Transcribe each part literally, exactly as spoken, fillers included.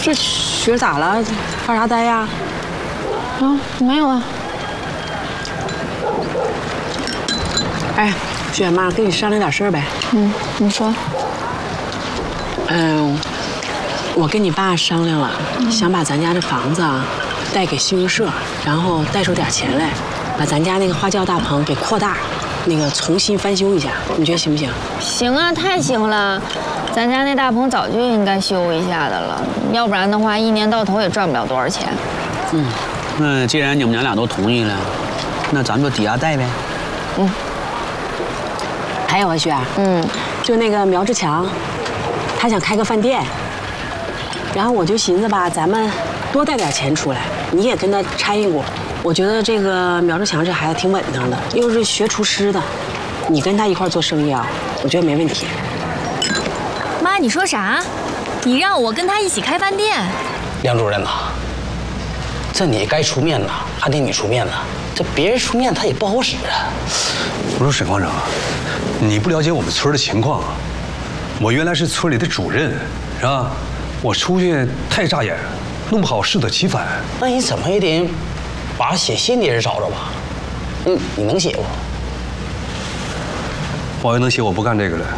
这雪咋了？发啥呆呀？ 啊，没有啊。 哎，雪妈，跟你商量点事儿呗。 嗯，你说。 嗯，我跟你爸商量了，嗯、想把咱家这房子啊贷给信用社，然后贷出点钱来，把咱家那个花轿大棚给扩大，那个重新翻修一下，你觉得行不行？ 行啊，太行了。 咱家那大棚早就应该修一下的了，要不然的话，一年到头也赚不了多少钱。 嗯，那既然你们娘俩都同意了，那咱就抵押贷呗。 嗯。还有啊，雪，嗯，就那个苗志强，他想开个饭店，然后我就寻思吧，咱们多贷点钱出来，你也跟他参与过。我觉得这个苗志强这孩子挺稳当的，又是学厨师的，你跟他一块做生意啊，我觉得没问题。 妈，你说啥？你让我跟他一起开饭店？ 梁主任呐，这你该出面呐，还得你出面呐。这别人出面他也不好使啊。 我说沈矿长，你不了解我们村的情况啊。我原来是村里的主任，是吧？我出去太扎眼，弄不好适得其反。 那你怎么也得把写信的人找着吧？嗯，你能写不？ 我要能写，我不干这个了。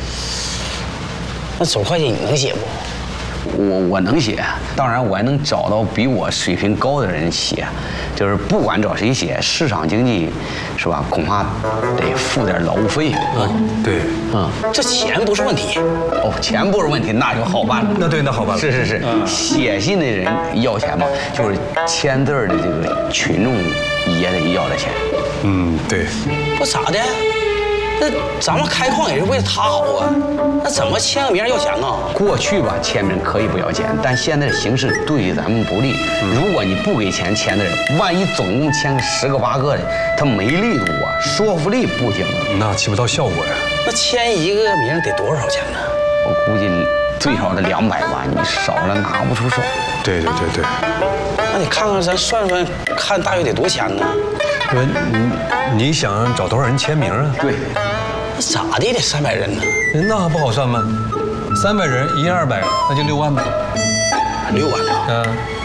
那总会计你能写不？ 我我能写，当然我还能找到比我水平高的人写，就是不管找谁写，市场经济是吧？恐怕得付点劳务费。 嗯，对， 嗯，这钱不是问题。 哦，钱不是问题，那就好办了。 那对，那好办了。 是是是，嗯、写信的人要钱嘛，就是签字的这个群众也得要点钱。 嗯，对。 不咋的。 那咱们开矿也是为了他好啊，那怎么签个名要钱呢？ 过去吧，签名可以不要钱，但现在的形势对咱们不利。如果你不给钱签的人，万一总共签个十个八个的，他没力度啊，说服力不行， 那起不到效果呀。 那签一个名得多少钱呢？ 我估计最少得两百万，你少了拿不出手。 对对对对。 那你看看，咱算算，看大约得多钱呢？ 不，你你想找多少人签名啊？ 对。 咋的也得三百人呢？ 那还不好算吗？三百人，一人二百，那就六万呗。 六万啊！ 嗯。